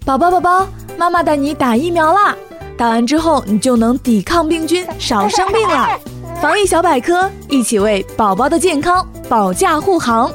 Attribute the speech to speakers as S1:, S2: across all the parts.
S1: 宝宝，妈妈带你打疫苗啦！打完之后你就能抵抗病菌，少生病了。防疫小百科，一起为宝宝的健康保驾护航。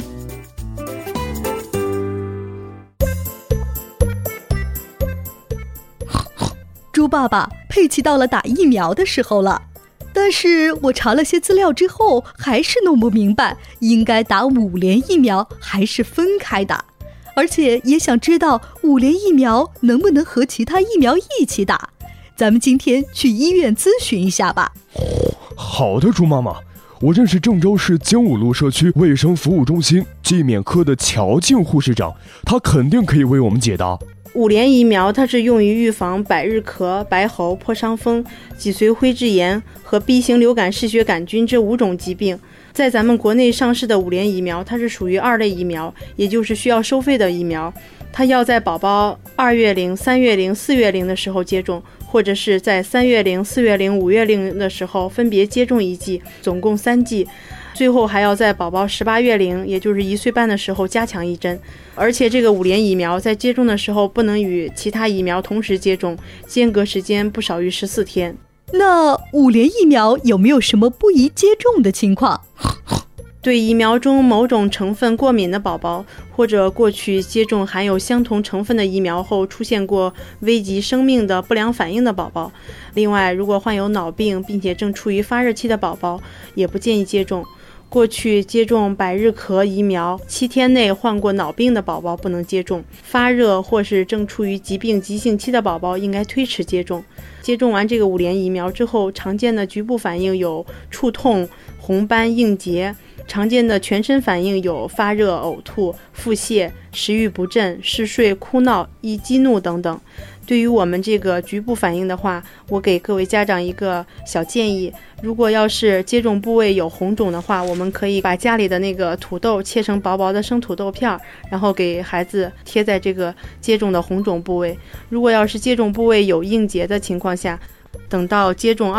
S2: 猪爸爸，佩奇到了打疫苗的时候了，但是我查了些资料之后，还是弄不明白应该打5联疫苗还是分开打，而且也想知道5联疫苗能不能和其他疫苗一起打。咱们今天去医院咨询一下吧。
S3: 好的，猪妈妈，我认识郑州市精武路社区卫生服务中心季免科的乔静护士长，他肯定可以为我们解答。
S4: 5联疫苗它是用于预防百日咳、白喉、破伤风、脊髓灰质炎和 B 型流感嗜血杆菌这5种疾病。在咱们国内上市的5联疫苗，它是属于2类疫苗，也就是需要收费的疫苗。它要在宝宝2月龄、3月龄、4月龄的时候接种，或者是在3月龄、4月龄、5月龄的时候分别接种1剂，总共3剂。最后还要在宝宝18月龄，也就是1岁半的时候加强1针。而且这个5联疫苗在接种的时候不能与其他疫苗同时接种，间隔时间不少于14天。
S2: 那5联疫苗有没有什么不宜接种的情况？
S4: 对疫苗中某种成分过敏的宝宝，或者过去接种含有相同成分的疫苗后出现过危及生命的不良反应的宝宝，另外如果患有脑病并且正处于发热期的宝宝，也不建议接种。过去接种百日咳疫苗7天内患过脑病的宝宝不能接种，发热或是正处于疾病急性期的宝宝应该推迟接种。接种完这个5联疫苗之后，常见的局部反应有触痛、红斑、硬结，常见的全身反应有发热、呕吐、腹泻、食欲不振、嗜睡、哭闹、易激怒等等。对于我们这个局部反应的话，我给各位家长一个小建议，如果要是接种部位有红肿的话，我们可以把家里的那个土豆切成薄薄的生土豆片，然后给孩子贴在这个接种的红肿部位。如果要是接种部位有硬结的情况下，等到接种